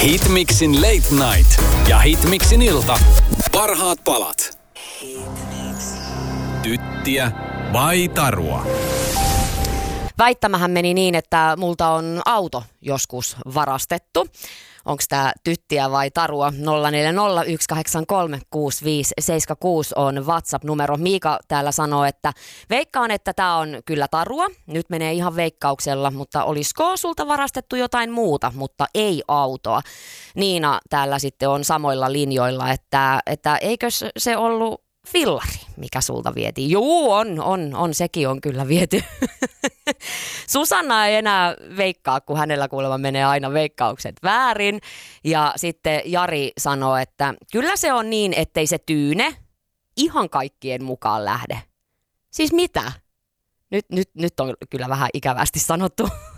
Hitmixin Late Night ja Hitmixin ilta. Parhaat palat. Tyttiä vai tarua? Väittämähän meni niin, että multa on auto joskus varastettu. Onko tämä tyttiä vai tarua? 0401836576 on WhatsApp-numero. Miika täällä sanoo, että veikkaan, että tämä on kyllä tarua. Nyt menee ihan veikkauksella, mutta olisiko sulta varastettu jotain muuta, mutta ei autoa. Niina täällä sitten on samoilla linjoilla, että eikös se ollut fillari, mikä sulta vietiin. Juu, on, sekin on kyllä viety. Susanna ei enää veikkaa, kun hänellä kuulemma menee aina veikkaukset väärin. Ja sitten Jari sanoo, että kyllä se on niin, ettei se Tyyne ihan kaikkien mukaan lähde. Siis mitä? Nyt on kyllä vähän ikävästi sanottu.